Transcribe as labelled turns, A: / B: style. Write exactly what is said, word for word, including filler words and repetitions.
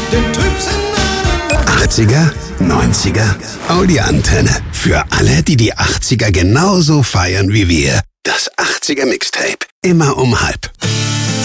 A: den Typs in der Nacht.
B: achtziger, neunziger, Audi-Antenne. Für alle, die die achtziger genauso feiern wie wir. Das achtziger Mixtape. Immer um halb.